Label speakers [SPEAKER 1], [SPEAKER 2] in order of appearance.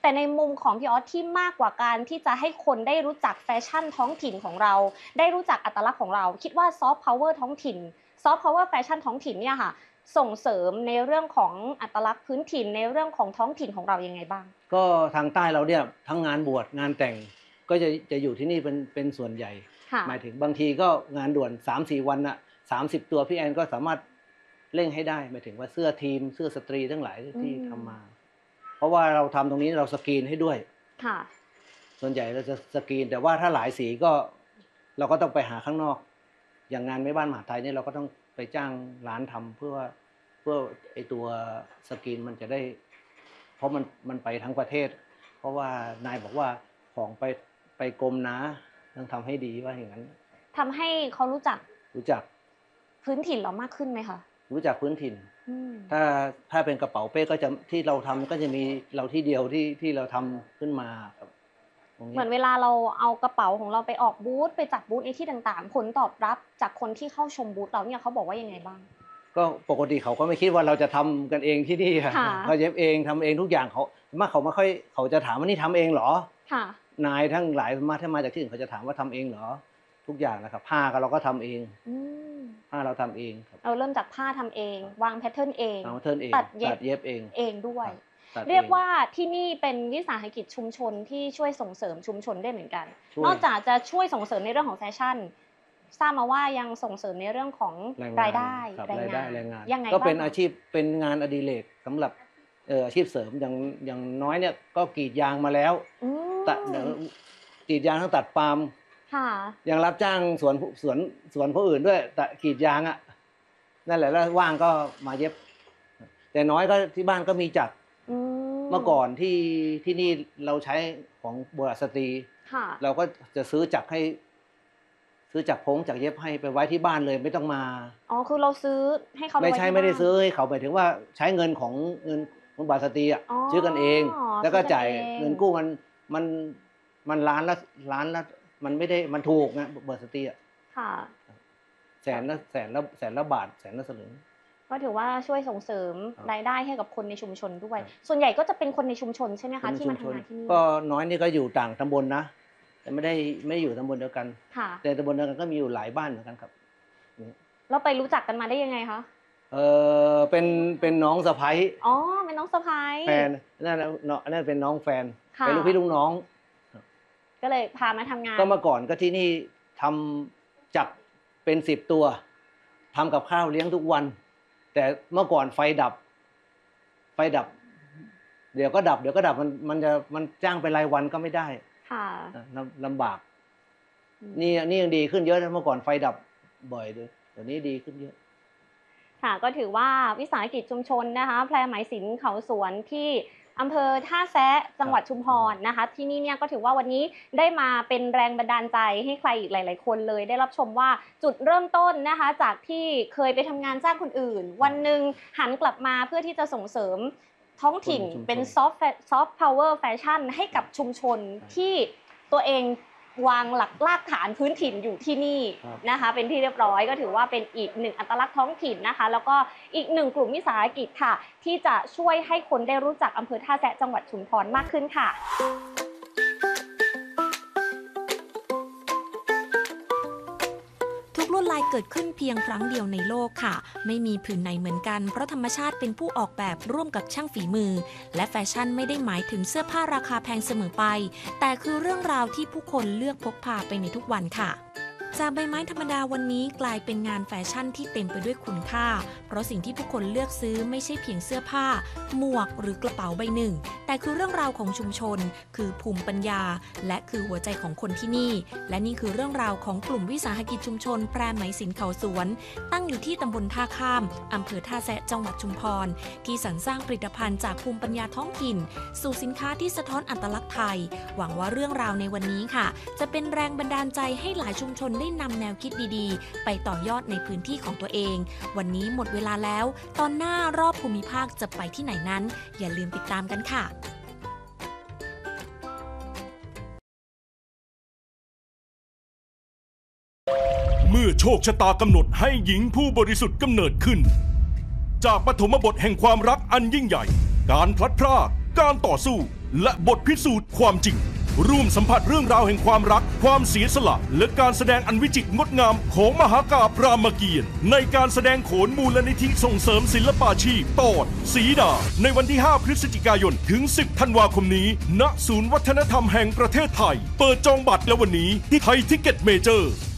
[SPEAKER 1] แต่ในมุมของพี่ออสที่มากกว่าการที่จะให้คนได้รู้จักแฟชั่นท้องถิ่นของเราได้รู้จักอัตลักษณ์ของเราคิดว่าซอฟต์พาวเวอร์ท้องถิ่นซอฟต์พาวเวอร์แฟชั่นท้องถิ่นเนี่ยค่ะส่งเสริมในเรื่องของอัตลักษณ์พื้นถิ่นในเรื่องของท้องถิ่นของเรายังไงบ้าง
[SPEAKER 2] ก็ทางใต้เราเนี่ยทั้งงานบวชงานแต่งก็จะอยู่ที่นี่เป็นส่วนใหญ่หมายถึงบางทีก็งานด่วน 3-4 วันน่ะ30 ตัวพี่แอนก็สามารถเร่งให้ได้หมายถึงว่าเสื้อทีมเสื้อสตรีทั้งหลายที่ทำมาเพราะว่าเราทำตรงนี้เราสกรีนให้ด้วย
[SPEAKER 1] ค่ะ
[SPEAKER 2] ส่วนใหญ่เราจะสกรีนแต่ว่าถ้าหลายสีก็เราก็ต้องไปหาข้างนอกอย่างงานแม่บ้านมหาไทยเนี่ยเราก็ต้องไปจ้างร้านทำเพื่อไอตัวสกรีนมันจะได้เพราะมันไปทั้งประเทศเพราะว่านายบอกว่าของไปกรมนะต้องทำให้ดีว่าอย่างนั้น
[SPEAKER 1] ทำให้เขารู้จักพื้นถิ่นเรามากขึ้นไหมคะ
[SPEAKER 2] รู้จักพื้นถิ่นถ้าเป็นกระเป๋าเป้ก็จะที่เราทำก็จะมีเราที่เดียวที่เราทำขึ้นมาครับ
[SPEAKER 1] เหมือนเวลาเราเอากระเป๋าของเราไปออกบูธไปจัดบูธในที่ต่างๆผลตอบรับจากคนที่เข้าชมบูธเราเนี่ยเขาบอกว่ายังไงบ้าง
[SPEAKER 2] ก็ปกติเขาก็ไม่คิดว่าเราจะทำกันเองที่นี่ค่ะเขาเย็บเองทำเองทุกอย่างเขาไม่ค่อยเขาจะถามว่านี่ทำเองเหรอ
[SPEAKER 1] ค่ะ
[SPEAKER 2] นายทั้งหลายถ้ามาจากที่อื่นเขาจะถามว่าทำเองเหรอทุกอย่างนะครับผ้าเราก็ทำเองผ้าเราทำเองครับ
[SPEAKER 1] เราเริ่มจากผ้าทำเองวางแพทเทิร์นเองตัดเย็บเองด้วยเรียกว่าที่นี่เป็นวิสาหกิจชุมชนที่ช่วยส่งเสริมชุมชนได้เหมือนกันนอกจากจะช่วยส่งเสริมในเรื่องของแฟชั่นทราบมาว่ายังส่งเสริมในเรื่องของรายได้
[SPEAKER 2] แรงงาน
[SPEAKER 1] ยังไง
[SPEAKER 2] ก็เป็นอาชีพเป็นงานอดิเรกสำหรับอาชีพเสริมอย่างน้อยเนี่ยก็กรีดยางมาแล้วกรีดยางทั้งตัดปาล์มยังรับจ้างสวนผู้อื่นด้วยแต่กรีดยางอ่ะนั่นแหละแล้วว่างก็มาเย็บแต่น้อยก็ที่บ้านก็มีจักรเมื่อก่อนที่นี่เราใช้ของโบราณสตรีเราก็จะซื้อจักรพงจักรเย็บให้ไปไว้ที่บ้านเลยไม่ต้องมา
[SPEAKER 1] คือเราซื้อให้เขา
[SPEAKER 2] ไม่ได้ซื้อให้เขาหมายถึงว่าใช้เงินของโบราณสตรีอ่ะซื้อกันเองแล้วก็จ่ายเงินกู้มันล้านละมันไม่ได้มันถูกนะโบราณสตรีอ่ะแสนละบาทแสนละสลึง
[SPEAKER 1] ก็ถือว่าช่วยส่งเสริมรายได้ให้กับคนในชุมชนด้วยส่วนใหญ่ก็จะเป็นคนในชุมชนใช่ไหมคะที่มาทำงานที่นี่
[SPEAKER 2] ก็น้อยนี่ก็อยู่ต่างตำบลนะแต่ไม่อยู่ตำบลเดียวกันแต่ตำบลเดียวกันก็มีอยู่หลายบ้านเหมือนกันครับ
[SPEAKER 1] เราไปรู้จักกันมาได้ยังไงคะ
[SPEAKER 2] เป็นน้องสะใภ้
[SPEAKER 1] เป็นน้องสะใภ้
[SPEAKER 2] แฟนนั่นเป็นน้องแฟนเป็นลูกพี่ลูกน้อง
[SPEAKER 1] ก็เลยพามาทำงาน
[SPEAKER 2] ก็เมื่อก่อนก็ที่นี่ทำจักรเป็น10 ตัวทำกับข้าวเลี้ยงทุกวันแต่เมื่อก่อนไฟดับเดี๋ยวก็ดับมันจ้างไปรายวันก็ไม่ได้ลำบากนี่ยังดีขึ้นเยอะนะเมื่อก่อนไฟดับบ่อยเลยเดี๋ยวนี้ดีขึ้นเยอะ
[SPEAKER 1] ค่ะก็ถือว่าวิสาหกิจชุมชนนะคะแพรไหมศิลป์เขาสวนที่อำเภอท่าแซะจังหวัดชุมพรนะคะที่นี่เนี่ยก็ถือว่าวันนี้ได้มาเป็นแรงบันดาลใจให้ใครอีกหลายๆคนเลยได้รับชมว่าจุดเริ่มต้นนะคะจากที่เคยไปทำงานจ้างคนอื่นวันหนึ่งหันกลับมาเพื่อที่จะส่งเสริมท้องถิ่นเป็นซอฟต์พาวเวอร์แฟชั่นให้กับชุมชนที่ตัวเองวางหลักรากฐานพื้นถิ่นอยู่ที่นี่นะคะเป็นที่เรียบร้อยก็ถือว่าเป็นอีกหนึ่งอัตลักษณ์ท้องถิ่นนะคะแล้วก็อีกหนึ่งกลุ่มวิสาหกิจค่ะที่จะช่วยให้คนได้รู้จักอำเภอท่าแซะจังหวัดชุมพรมากขึ้นค่ะ
[SPEAKER 3] ทุกลวดลายเกิดขึ้นเพียงครั้งเดียวในโลกค่ะไม่มีผืนไหนเหมือนกันเพราะธรรมชาติเป็นผู้ออกแบบร่วมกับช่างฝีมือและแฟชั่นไม่ได้หมายถึงเสื้อผ้าราคาแพงเสมอไปแต่คือเรื่องราวที่ผู้คนเลือกพกพาไปในทุกวันค่ะจากใบไม้ธรรมดาวันนี้กลายเป็นงานแฟชั่นที่เต็มไปด้วยคุณค่าเพราะสิ่งที่ผู้คนเลือกซื้อไม่ใช่เพียงเสื้อผ้าหมวกหรือกระเป๋าใบหนึ่งแต่คือเรื่องราวของชุมชนคือภูมิปัญญาและคือหัวใจของคนที่นี่และนี่คือเรื่องราวของกลุ่มวิสาหกิจชุมชนแพรไหมศิลป์เขาสวนตั้งอยู่ที่ตำบลท่าข้ามอำเภอท่าแซะจังหวัดชุมพรที่สรรสร้างผลิตภัณฑ์จากภูมิปัญญาท้องถิ่นสู่สินค้าที่สะท้อนอัตลักษณ์ไทยหวังว่าเรื่องราวในวันนี้ค่ะจะเป็นแรงบันดาลใจให้หลายชุมชนได้นำแนวคิดดีๆไปต่อยอดในพื้นที่ของตัวเองวันนี้หมดเวลาแล้วตอนหน้ารอบภูมิภาคจะไปที่ไหนนั้นอย่าลืมติดตามกันค่ะ
[SPEAKER 4] เมื่อโชคชะตากำหนดให้หญิงผู้บริสุทธิ์กำเนิดขึ้นจากปฐมบทแห่งความรักอันยิ่งใหญ่การพลัดพรากการต่อสู้และบทพิสูจน์ความจริงร่วมสัมผัสเรื่องราวแห่งความรักความเสียสละและการแสดงอันวิจิตรงดงามของมหากาพย์รามเกียรติ์ในการแสดงโขนมูลนิธิส่งเสริมศิลปาชีพตอนสีดาในวันที่ 5 พฤศจิกายนถึง 10 ธันวาคมนี้ณศูนย์วัฒนธรรมแห่งประเทศไทยเปิดจองบัตรแล้ววันนี้ที่ไทยทิกเก็ตเมเจอร์